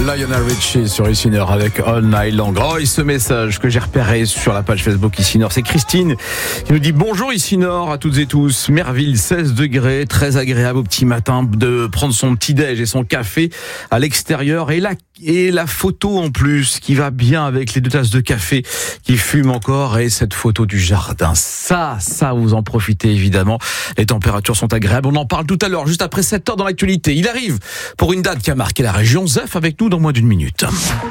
Lionel Richie sur Ici Nord avec All Night Long. Oh, et ce message que j'ai repéré sur la page Facebook Ici Nord, c'est Christine qui nous dit bonjour Ici Nord à toutes et tous. Merville, 16 degrés, très agréable au petit matin de prendre son petit déj et son café à l'extérieur et la photo en plus qui va bien avec les 2 tasses de café qui fument encore et cette photo du jardin. Ça vous en profitez évidemment. Les températures sont agréables. On en parle tout à l'heure, juste après 7 heures dans l'actualité. Il arrive pour une date qui a marqué la région. Zef avec nous dans moins d'1 minute.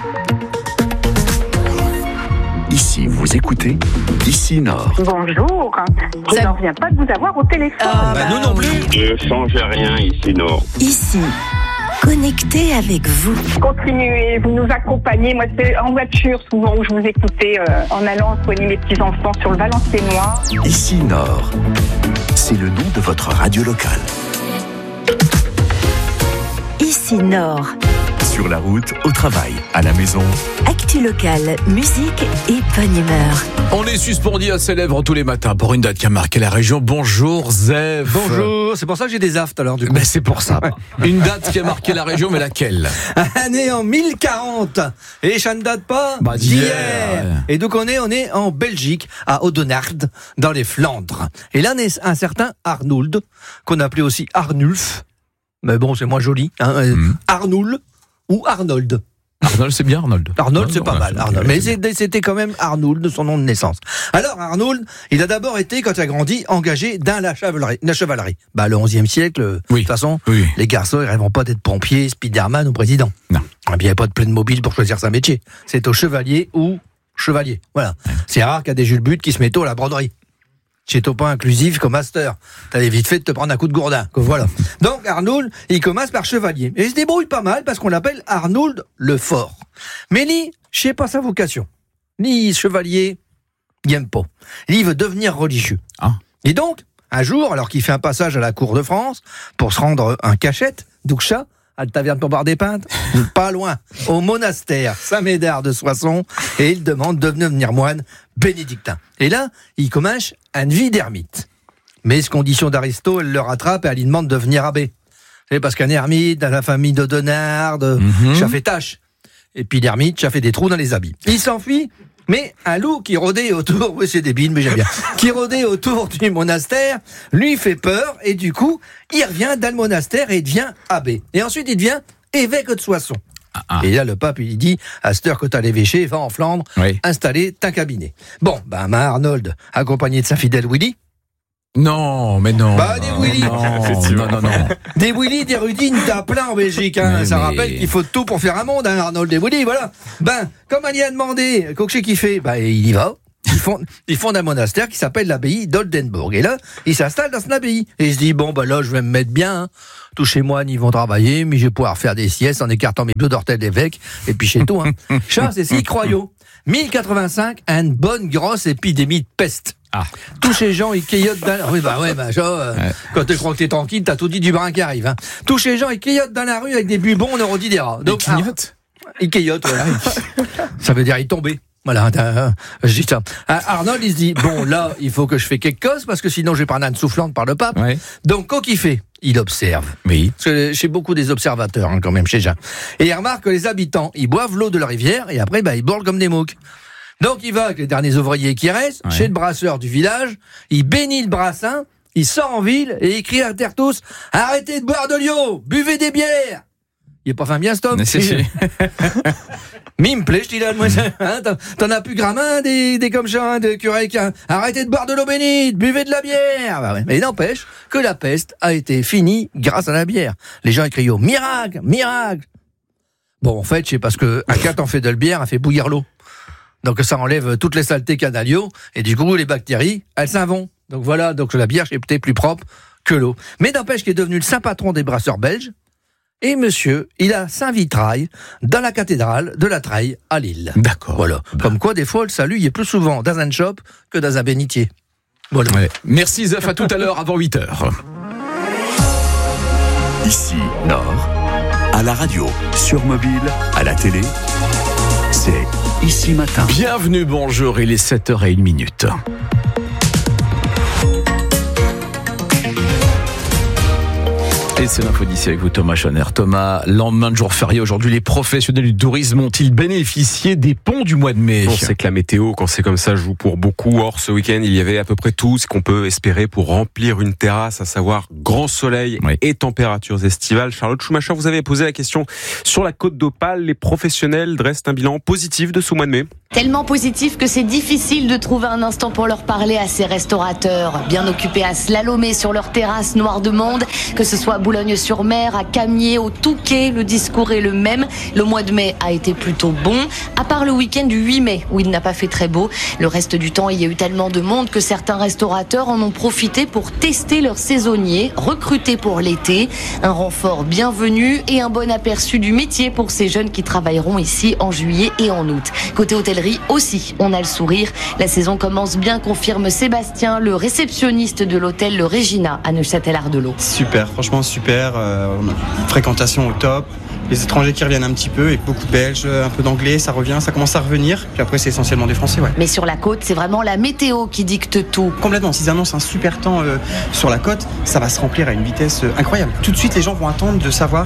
Ici, vous écoutez Ici Nord. Bonjour, je n'en reviens pas de vous avoir au téléphone. Nous non plus. Ne change rien Ici Nord. Ici, connecté avec vous. Continuez, vous nous accompagnez. Moi, c'est en voiture souvent où je vous écoutais en allant soigner mes petits-enfants sur le Valenciennois. Ici Nord, c'est le nom de votre radio locale. Ici Nord. Sur la route, au travail, à la maison. Actu locale, musique et bonne humeur. On est suspendu à ses lèvres tous les matins pour une date qui a marqué la région. Bonjour Zef. Bonjour, c'est pour ça que j'ai des aftes alors du coup. Mais c'est pour ça. Une date qui a marqué la région, mais laquelle? Année en 1040. Et ça ne date pas d'hier. Et donc on est en Belgique, à Oudenaarde, dans les Flandres. Et là naît un certain Arnould, qu'on appelait aussi Arnulf. Mais bon, c'est moins joli. Arnould ou Arnold. Arnold, c'est bien Arnold. Arnold, c'est pas mal. Arnold. Mais c'était quand même Arnould de son nom de naissance. Alors, Arnould, il a d'abord été, quand il a grandi, engagé dans la chevalerie. Le 11e siècle, de toute façon, les garçons, ils rêvent pas d'être pompiers, Spider-Man ou président. Non. Il n'y avait pas de Playmobil pour choisir sa métier. C'est au chevalier ou chevalier. Voilà. C'est rare qu'il y a des Jules But qui se mettent à la broderie. Chez Topin inclusif comme master. T'avais vite fait de te prendre un coup de gourdin. Voilà. Donc Arnould, il commence par chevalier. Et il se débrouille pas mal parce qu'on l'appelle Arnould le Fort. Mais lui, je sais pas sa vocation. Ni chevalier, il aime pas. Il veut devenir religieux. Ah. Et donc, un jour, alors qu'il fait un passage à la cour de France pour se rendre un cachette, Douchat, à la taverne pour boire des pintes, pas loin, au monastère Saint-Médard de Soissons, et il demande de devenir moine bénédictin. Et là, il commence une vie d'ermite. Mais ce condition d'Aristo, elle le rattrape et elle lui demande de devenir abbé. C'est parce qu'un ermite, dans la famille d'Audenarde, ça fait tâche. Et puis l'ermite, ça fait des trous dans les habits. Il s'enfuit, mais un loup qui rôdait autour, oui c'est débile, mais j'aime bien, qui rôdait autour du monastère, lui fait peur, et du coup, il revient dans le monastère et il devient abbé. Et ensuite, il devient évêque de Soissons. Et là, le pape, il dit, à cette heure que t'as l'évêché, va en Flandre, installer un cabinet. Bon, Arnold, accompagné de sa fidèle Willy. Non, mais non. Des Willy. Non. Des Willy, des Rudines, t'as plein en Belgique, hein. Ça rappelle qu'il faut tout pour faire un monde, hein, Arnold des Willy, voilà. Comme elle y a demandé, qu'est-ce qu'il fait? Il y va. Ils fondent un monastère qui s'appelle l'abbaye d'Oldenburg. Et là, ils s'installent dans cette abbaye. Et ils se disent, là, je vais me mettre bien, hein. Tous chez moi, ils vont travailler, mais je vais pouvoir faire des siestes en écartant mes 2 orteils d'évêque, et puis chez tout, hein. Ça, c'est si croyant. 1085, une bonne grosse épidémie de peste. Ah. Tous ces gens, ils clignotent dans la rue. Quand tu crois que t'es tranquille, t'as tout dit du brin qui arrive, hein. Tous ces gens, ils clignotent dans la rue avec des bubons neurodidéra. Donc, ils clignotent? Ils clignotent, voilà. Ça veut dire ils tombaient. Voilà, je dis ça. Arnold, il se dit, là, il faut que je fasse quelque chose, parce que sinon, je vais prendre une soufflante par le pape. Ouais. Donc, qu'est-ce qu'il fait? Il observe. Oui. Parce que chez beaucoup des observateurs, hein, quand même, chez Jean. Et il remarque que les habitants, ils boivent l'eau de la rivière, et après, ils boivent comme des mouques. Donc, il va avec les derniers ouvriers qui restent, chez le brasseur du village, il bénit le brassin, il sort en ville, et il crie à terre tous, arrêtez de boire de l'eau, buvez des bières! Il est pas fin bien, cet homme. Mais il me plaît, je dis là, moi, hein, t'en as plus gramin des comme ça, hein, de curé qui arrêtez de boire de l'eau bénite, buvez de la bière. Mais il n'empêche que la peste a été finie grâce à la bière. Les gens écrient miracle, miracle. Bon, en fait, c'est parce que un quand on fait de la bière, on fait bouillir l'eau. Donc ça enlève toutes les saletés qu'il y a dans l'eau, et du coup, les bactéries, elles s'en vont. Donc voilà, donc la bière, c'est peut-être plus propre que l'eau. Mais n'empêche qu'il est devenu le saint patron des brasseurs belges. Et monsieur, il a saint vitrail dans la cathédrale de la Treille à Lille. D'accord. Voilà. Comme quoi, des fois, le salut, il est plus souvent dans un shop que dans un bénitier. Voilà. Ouais. Merci Zef, à tout à l'heure avant 8h. Ici, Nord, à la radio, sur mobile, à la télé, c'est Ici Matin. Bienvenue, bonjour, il est 7h01. Et c'est l'info d'ici avec vous, Thomas Schoner. Thomas, lendemain de jour férié, aujourd'hui, les professionnels du tourisme ont-ils bénéficié des ponts du mois de mai? On sait que la météo, quand c'est comme ça, joue pour beaucoup. Or, ce week-end, il y avait à peu près tout ce qu'on peut espérer pour remplir une terrasse, à savoir grand soleil et températures estivales. Charlotte Schumacher, vous avez posé la question sur la Côte d'Opale. Les professionnels dressent un bilan positif de ce mois de mai. Tellement positif que c'est difficile de trouver un instant pour leur parler à ces restaurateurs, bien occupés à slalomer sur leur terrasse noire de monde, que ce soit à Boulogne-sur-Mer, à Camier, au Touquet, le discours est le même. Le mois de mai a été plutôt bon, à part le week-end du 8 mai où il n'a pas fait très beau. Le reste du temps, il y a eu tellement de monde que certains restaurateurs en ont profité pour tester leurs saisonniers, recruter pour l'été. Un renfort bienvenu et un bon aperçu du métier pour ces jeunes qui travailleront ici en juillet et en août. Côté hôtellerie aussi, on a le sourire. La saison commence bien, confirme Sébastien, le réceptionniste de l'hôtel Le Regina à Neuchâtel-Ardelot. Super, franchement super. On a une fréquentation au top. Les étrangers qui reviennent un petit peu, et beaucoup de Belges, un peu d'anglais, ça revient, ça commence à revenir. Puis après, c'est essentiellement des Français, Mais sur la côte, c'est vraiment la météo qui dicte tout. Complètement. S'ils annoncent un super temps sur la côte, ça va se remplir à une vitesse incroyable. Tout de suite, les gens vont attendre de savoir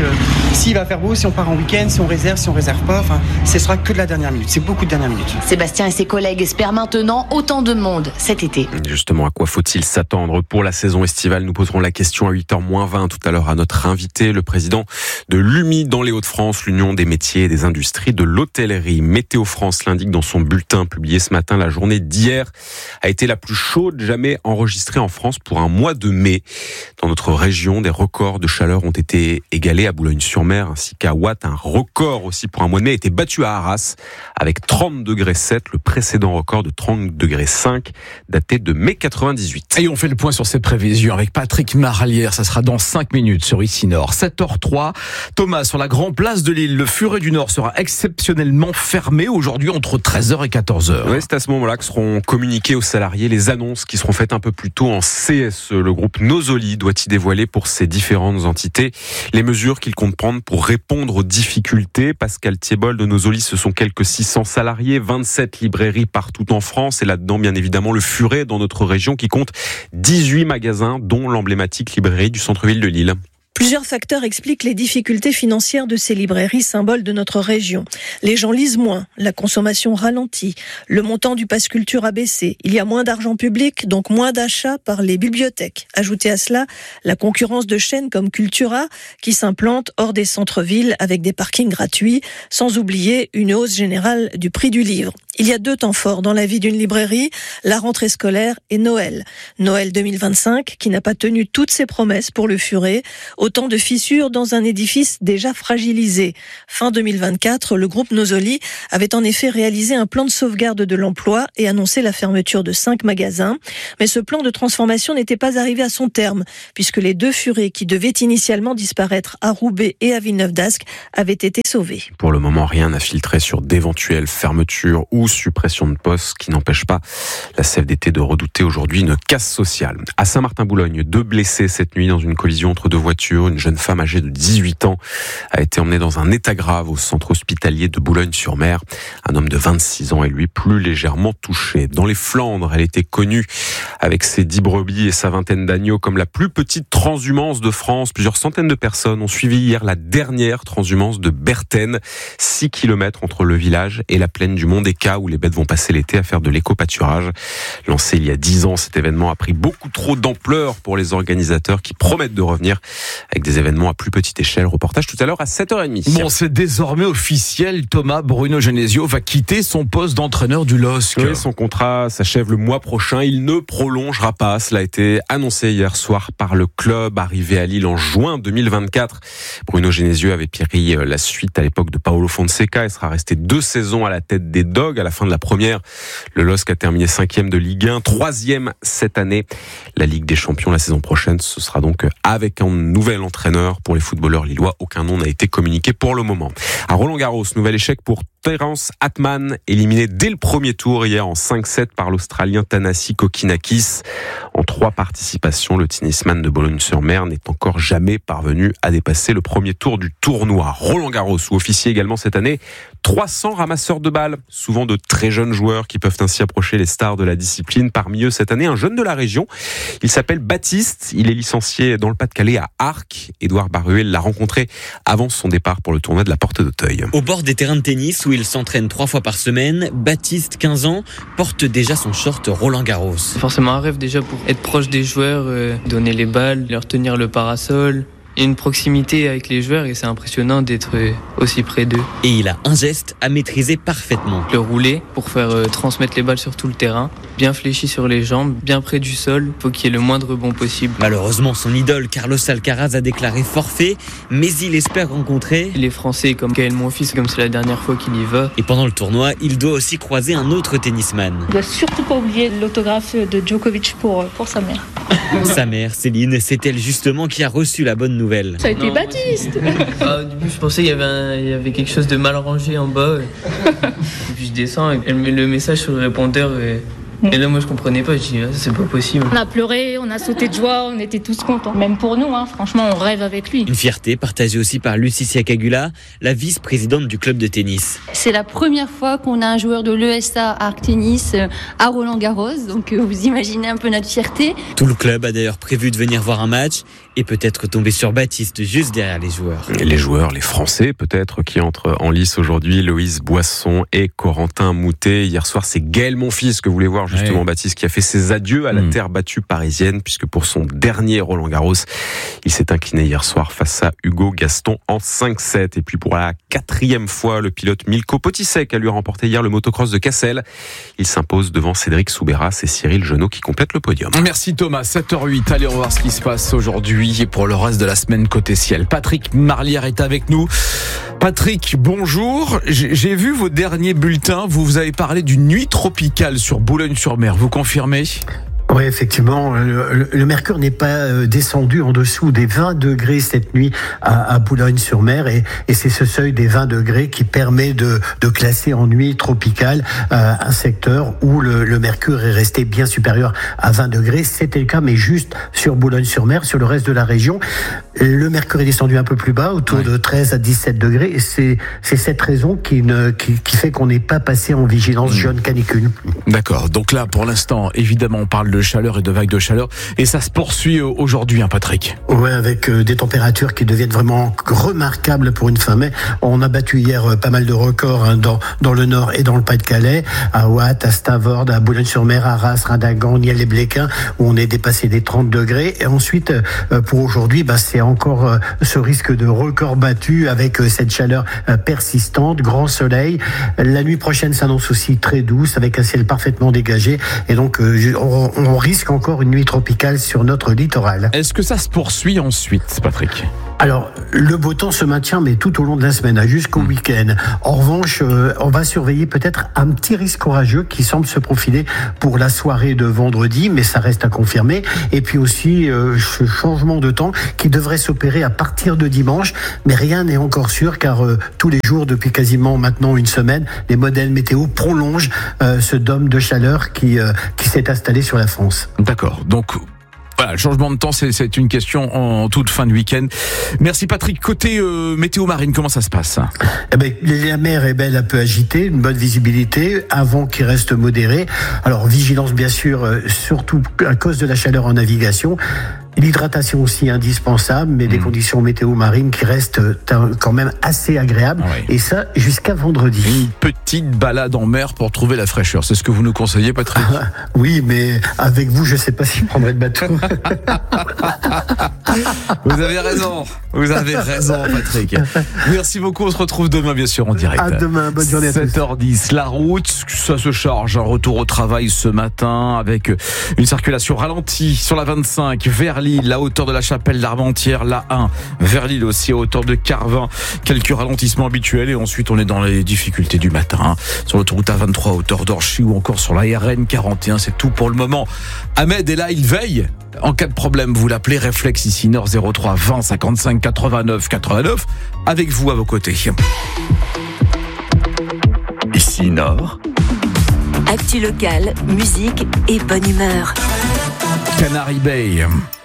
s'il va faire beau, si on part en week-end, si on réserve pas. Enfin, ce sera que de la dernière minute. C'est beaucoup de dernière minute. Sébastien et ses collègues espèrent maintenant autant de monde cet été. Justement, à quoi faut-il s'attendre pour la saison estivale? Nous poserons la question à 8h-20 tout à l'heure à notre invité, le président de l'UMI dans les Hauts-de-France, l'Union des métiers et des industries de l'hôtellerie. Météo France l'indique dans son bulletin publié ce matin. La journée d'hier a été la plus chaude jamais enregistrée en France pour un mois de mai. Dans notre région, des records de chaleur ont été égalés à Boulogne-sur-Mer ainsi qu'à Watt. Un record aussi pour un mois de mai a été battu à Arras avec 30,7 degrés. Le précédent record de 30,5 degrés daté de mai 98. Et on fait le point sur ces prévisions avec Patrick Marlière. Ça sera dans 5 minutes sur Ici Nord. 7h03. Thomas, sur la grande place de Lille, le Furet du Nord sera exceptionnellement fermé aujourd'hui entre 13h et 14h. Oui, c'est à ce moment-là que seront communiquées aux salariés les annonces qui seront faites un peu plus tôt en CSE. Le groupe Nosoli doit y dévoiler pour ses différentes entités les mesures qu'il compte prendre pour répondre aux difficultés. Pascal Thiébault de Nosoli, ce sont quelques 600 salariés, 27 librairies partout en France et là-dedans, bien évidemment, le Furet dans notre région qui compte 18 magasins, dont l'emblématique librairie du centre-ville de Lille. Plusieurs facteurs expliquent les difficultés financières de ces librairies, symboles de notre région. Les gens lisent moins, la consommation ralentit, le montant du pass culture a baissé, il y a moins d'argent public, donc moins d'achats par les bibliothèques. Ajoutez à cela la concurrence de chaînes comme Cultura qui s'implantent hors des centres-villes avec des parkings gratuits, sans oublier une hausse générale du prix du livre. Il y a 2 temps forts dans la vie d'une librairie, la rentrée scolaire et Noël. Noël 2025 qui n'a pas tenu toutes ses promesses pour le Furet. Autant de fissures dans un édifice déjà fragilisé. Fin 2024, le groupe Nosoli avait en effet réalisé un plan de sauvegarde de l'emploi et annoncé la fermeture de 5 magasins. Mais ce plan de transformation n'était pas arrivé à son terme, puisque les 2 Furets qui devaient initialement disparaître à Roubaix et à Villeneuve-d'Ascq avaient été sauvés. Pour le moment, rien n'a filtré sur d'éventuelles fermetures ou suppression de postes, qui n'empêche pas la CFDT de redouter aujourd'hui une casse sociale. À Saint-Martin-Boulogne, 2 blessés cette nuit dans une collision entre 2 voitures. Une jeune femme âgée de 18 ans a été emmenée dans un état grave au centre hospitalier de Boulogne-sur-Mer. Un homme de 26 ans est lui plus légèrement touché. Dans les Flandres, elle était connue avec ses 10 brebis et sa vingtaine d'agneaux comme la plus petite transhumance de France. Plusieurs centaines de personnes ont suivi hier la dernière transhumance de Berthen, 6 km entre le village et la plaine du Mont-des-Cats où les bêtes vont passer l'été à faire de l'éco-pâturage. Lancé il y a 10 ans, cet événement a pris beaucoup trop d'ampleur pour les organisateurs qui promettent de revenir avec des événements à plus petite échelle. Reportage tout à l'heure à 7h30. Bon, c'est désormais officiel. Thomas, Bruno Genesio va quitter son poste d'entraîneur du LOSC. Oui, son contrat s'achève le mois prochain. Il ne prolongera pas. Cela a été annoncé hier soir par le club arrivé à Lille en juin 2024. Bruno Genesio avait pris la suite à l'époque de Paolo Fonseca et sera resté 2 saisons à la tête des Dogs. À la fin de la première, le LOSC a terminé 5e de Ligue 1, 3e cette année. La Ligue des Champions la saison prochaine, ce sera donc avec un nouvel entraîneur pour les footballeurs lillois. Aucun nom n'a été communiqué pour le moment. À Roland-Garros, nouvel échec pour Terence Atman, éliminé dès le premier tour hier en 5-7 par l'Australien Thanasi Kokkinakis. En 3 participations, le tennisman de Boulogne-sur-Mer n'est encore jamais parvenu à dépasser le premier tour du tournoi. Roland-Garros, où officie également cette année 300 ramasseurs de balles, souvent de très jeunes joueurs qui peuvent ainsi approcher les stars de la discipline. Parmi eux, cette année, un jeune de la région. Il s'appelle Baptiste. Il est licencié dans le Pas-de-Calais à Arques. Édouard Baruel l'a rencontré avant son départ pour le tournoi de la Porte d'Auteuil. Au bord des terrains de tennis où il s'entraîne 3 fois par semaine, Baptiste, 15 ans, porte déjà son short Roland-Garros. C'est forcément un rêve déjà pour être proche des joueurs, donner les balles, leur tenir le parasol. Il y a une proximité avec les joueurs et c'est impressionnant d'être aussi près d'eux. Et il a un geste à maîtriser parfaitement. Le rouler pour faire transmettre les balles sur tout le terrain, bien fléchi sur les jambes, bien près du sol, faut qu'il y ait le moindre rebond possible. Malheureusement, son idole Carlos Alcaraz a déclaré forfait, mais il espère rencontrer les Français comme Gaël Monfils, comme c'est la dernière fois qu'il y va. Et pendant le tournoi, il doit aussi croiser un autre tennisman. Il doit surtout pas oublier l'autographe de Djokovic pour sa mère. Sa mère, Céline, c'est elle justement qui a reçu la bonne nouvelle. Ça a été Baptiste. Au début, je pensais qu'il y avait quelque chose de mal rangé en bas. Et puis je descends et elle met le message sur le répondeur. Et là, moi, je comprenais pas. Je dis, c'est pas possible. On a pleuré, on a sauté de joie, on était tous contents. Même pour nous, franchement, on rêve avec lui. Une fierté partagée aussi par Lucie Siakagula, la vice-présidente du club de tennis. C'est la première fois qu'on a un joueur de l'ESA Arc Tennis à Roland-Garros. Donc, vous imaginez un peu notre fierté. Tout le club a d'ailleurs prévu de venir voir un match et peut-être tomber sur Baptiste juste derrière les joueurs. Les joueurs, les Français peut-être, qui entrent en lice aujourd'hui, Loïs Boisson et Corentin Moutet. Hier soir, c'est Gaël Monfils que vous voulez voir justement, Baptiste, qui a fait ses adieux à la terre battue parisienne, puisque pour son dernier Roland-Garros, il s'est incliné hier soir face à Hugo Gaston en 5-7. Et puis pour la 4e fois, le pilote Milko Potisek a lui remporté hier le motocross de Cassel. Il s'impose devant Cédric Soubeyras et Cyril Genot qui complètent le podium. Merci Thomas, 7h08. Allez, on va voir ce qui se passe aujourd'hui et pour le reste de la semaine côté ciel. Patrick Marlière est avec nous. Patrick, bonjour. J'ai vu vos derniers bulletins. Vous avez parlé d'une nuit tropicale sur Boulogne-sur-Mer. Vous confirmez ? Oui, effectivement, le mercure n'est pas descendu en dessous des 20 degrés cette nuit à Boulogne-sur-Mer et c'est ce seuil des 20 degrés qui permet de classer en nuit tropicale un secteur où le mercure est resté bien supérieur à 20 degrés. C'était le cas, mais juste sur Boulogne-sur-Mer. Sur le reste de la région, le mercure est descendu un peu plus bas, autour de 13 à 17 degrés. Et c'est cette raison qui fait qu'on n'est pas passé en vigilance jaune canicule. D'accord. Donc là, pour l'instant, évidemment, on parle de chaleur et de vagues de chaleur. Et ça se poursuit aujourd'hui, Patrick. Ouais, avec des températures qui deviennent vraiment remarquables pour une fin mai. On a battu hier pas mal de records dans le nord et dans le Pas-de-Calais, à Ouate, à Stavoord, à Boulogne-sur-Mer, à Arras, Radagan, Niel-les-Bléquins, où on est dépassé des 30 degrés. Et ensuite, pour aujourd'hui, c'est encore ce risque de record battu avec cette chaleur persistante, grand soleil. La nuit prochaine s'annonce aussi très douce, avec un ciel parfaitement dégagé. Et donc, on risque encore une nuit tropicale sur notre littoral. Est-ce que ça se poursuit ensuite, Patrick ? Alors, le beau temps se maintient, mais tout au long de la semaine, jusqu'au week-end. En revanche, on va surveiller peut-être un petit risque orageux qui semble se profiler pour la soirée de vendredi, mais ça reste à confirmer. Et puis aussi, ce changement de temps qui devrait s'opérer à partir de dimanche, mais rien n'est encore sûr, car tous les jours, depuis quasiment maintenant une semaine, les modèles météo prolongent ce dôme de chaleur qui s'est installé sur la France. D'accord, donc... Voilà, le changement de temps, c'est une question en toute fin de week-end. Merci Patrick. Côté météo marine, comment ça se passe ? La mer est belle, un peu agitée, une bonne visibilité, un vent qui reste modéré. Alors vigilance bien sûr, surtout à cause de la chaleur en navigation. L'hydratation aussi indispensable, mais des conditions météo marines qui restent quand même assez agréables. Et ça, jusqu'à vendredi. Une petite balade en mer pour trouver la fraîcheur. C'est ce que vous nous conseillez, Patrick ? Oui, mais avec vous, je ne sais pas si je prendrai le bateau. Vous avez raison, Patrick. Merci beaucoup, on se retrouve demain, bien sûr, en direct. À demain, bonne journée à tous. 7h10, la route, ça se charge. Un retour au travail ce matin avec une circulation ralentie sur la 25 vers Lille, à hauteur de la Chapelle d'Armentières, la 1 vers Lille aussi, à hauteur de Carvin. Quelques ralentissements habituels et ensuite on est dans les difficultés du matin. Sur l'autoroute A23, à hauteur d'Orchy ou encore sur la RN 41, c'est tout pour le moment. Ahmed est là, il veille. En cas de problème, vous l'appelez, réflexe ici Nord 03 20 55 89 89, avec vous à vos côtés. Ici Nord. Actu locale, musique et bonne humeur. Canary Bay.